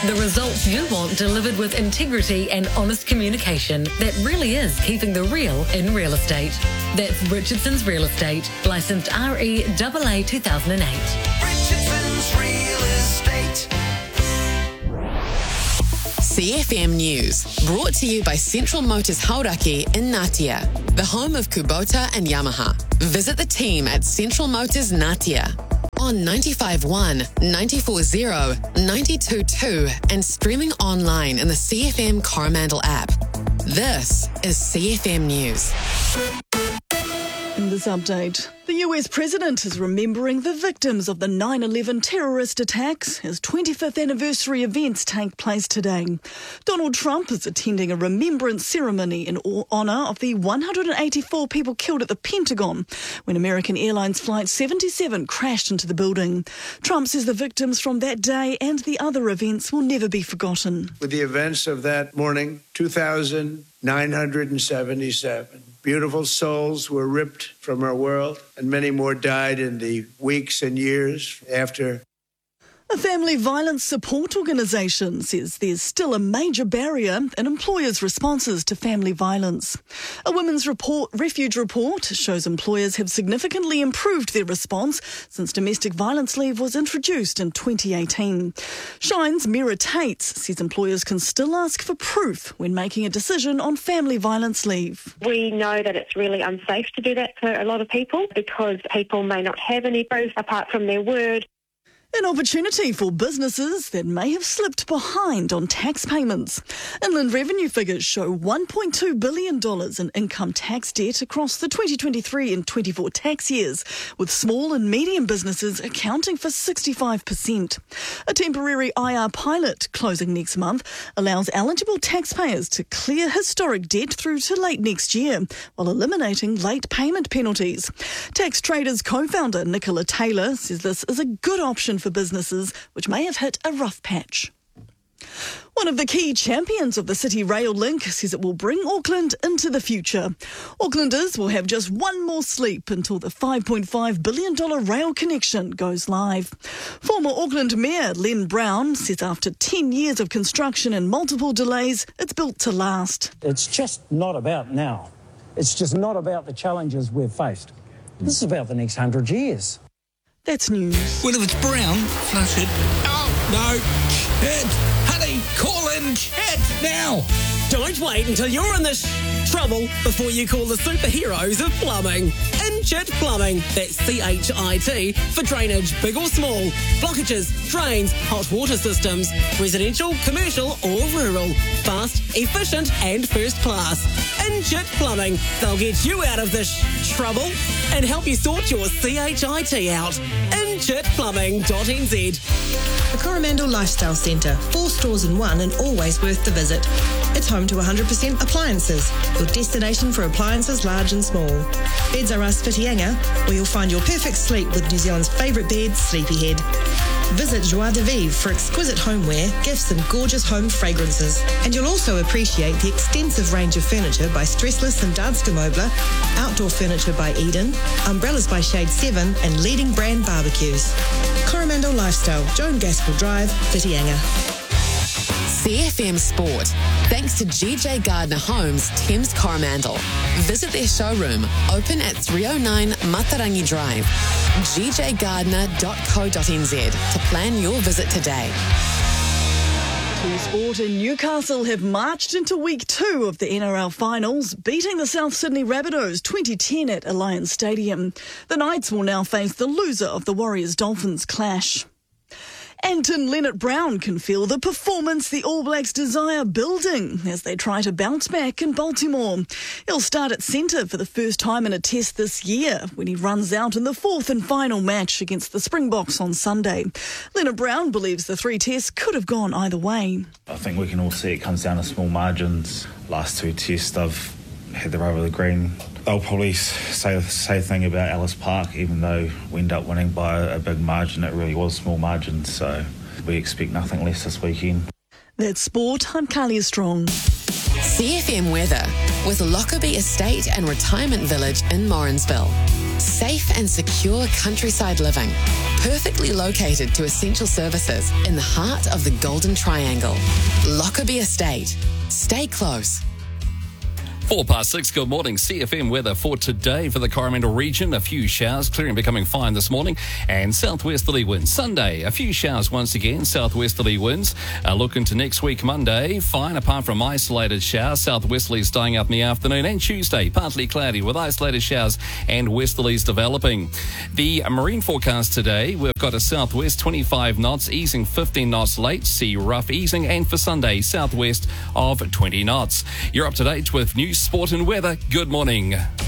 The results you want delivered with integrity and honest communication that really is keeping the real in real estate. That's Richardson's Real Estate, licensed REAA 2008. Richardson's Real Estate. CFM News, brought to you by Central Motors Hauraki in Ngatea, the home of Kubota and Yamaha. Visit the team at Central Motors Ngatea on 95.1, 94.0, 92.2 and streaming online in the CFM Coromandel app. This is CFM News. In this update, the US President is remembering the victims of the 9/11 terrorist attacks as 25th anniversary events take place today. Donald Trump is attending a remembrance ceremony in honour of the 184 people killed at the Pentagon when American Airlines Flight 77 crashed into the building. Trump says the victims from that day and the other events will never be forgotten. With the events of that morning, 2,977 beautiful souls were ripped from our world, and many more died in the weeks and years after. A family violence support organisation says there's still a major barrier in employers' responses to family violence. A women's refuge report shows employers have significantly improved their response since domestic violence leave was introduced in 2018. Shine's Mira Tates says employers can still ask for proof when making a decision on family violence leave. We know that it's really unsafe to do that for a lot of people because people may not have any proof apart from their word. An opportunity for businesses that may have slipped behind on tax payments. Inland revenue figures show $1.2 billion in income tax debt across the 2023 and 24 tax years, with small and medium businesses accounting for 65%. A temporary IR pilot closing next month allows eligible taxpayers to clear historic debt through to late next year, while eliminating late payment penalties. Tax Traders co-founder Nicola Taylor says this is a good option for businesses which may have hit a rough patch. One of the key champions of the City Rail link says it will bring Auckland into the future. Aucklanders will have just one more sleep until the $5.5 billion rail connection goes live. Former Auckland Mayor Len Brown says after 10 years of construction and multiple delays, it's built to last. It's just not about now. It's just not about the challenges we've faced. This is about the next 100 years. That's news. Well, if it's brown, flush it. Oh, no. Chet! Honey, call in Chet now! Don't wait until you're in this trouble before you call the superheroes of plumbing. Inchit Plumbing, that's CHIT, for drainage, big or small, blockages, drains, hot water systems, residential, commercial or rural. Fast, efficient and first class. Inchit Plumbing, they'll get you out of this trouble and help you sort your CHIT out. InchitPlumbing.nz. The Coromandel Lifestyle Centre, 4 stores in one and always worth the visit. It's home to 100% appliances, your destination for appliances large and small. Beds are us Whitianga, where you'll find your perfect sleep with New Zealand's favourite bed, Sleepyhead. Visit Joie de Vivre for exquisite homeware, gifts and gorgeous home fragrances. And you'll also appreciate the extensive range of furniture by Stressless and Danske Möbler, outdoor furniture by Eden, umbrellas by Shade 7 and leading brand barbecues. Coromandel Lifestyle, Joan Gaskell Drive, Whitianga. CFM Sport, thanks to GJ Gardner Homes, Thames Coromandel. Visit their showroom, open at 309 Matarangi Drive, gjgardner.co.nz to plan your visit today. To sport in Newcastle have marched into week 2 of the NRL finals, beating the South Sydney Rabbitohs 2010 at Alliance Stadium. The Knights will now face the loser of the Warriors-Dolphins clash. Anton Leonard-Brown can feel the performance the All Blacks desire building as they try to bounce back in Baltimore. He'll start at centre for the first time in a test this year when he runs out in the 4th and final match against the Springboks on Sunday. Leonard-Brown believes the 3 tests could have gone either way. I think we can all see it comes down to small margins. Last 2 tests I've had the rub of the green. They'll probably say the thing about Ellis Park, even though we end up winning by a big margin. It really was small margins, so we expect nothing less this weekend. That's sport. I'm Carly Strong. CFM weather with Lockerbie Estate and Retirement Village in Morrinsville. Safe and secure countryside living. Perfectly located to essential services in the heart of the Golden Triangle. Lockerbie Estate. Stay close. 6:04, good morning. CFM weather for today for the Coromandel region. A few showers, clearing, becoming fine this morning, and southwesterly winds. Sunday, a few showers once again, southwesterly winds. Look into next week, Monday, fine apart from isolated showers. Southwesterlies dying up in the afternoon, and Tuesday, partly cloudy with isolated showers and westerlies developing. The marine forecast today, we've got a southwest 25 knots, easing 15 knots late, sea rough easing, and for Sunday, southwest of 20 knots. You're up to date with news, sport and weather. Good morning.